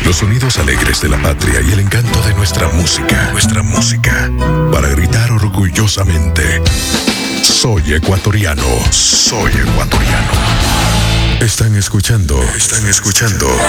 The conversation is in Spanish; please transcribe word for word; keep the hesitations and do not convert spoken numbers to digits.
Los sonidos alegres de la patria y el encanto de nuestra música. Nuestra música. Para gritar orgullosamente: soy ecuatoriano. Soy ecuatoriano. Están escuchando. Están escuchando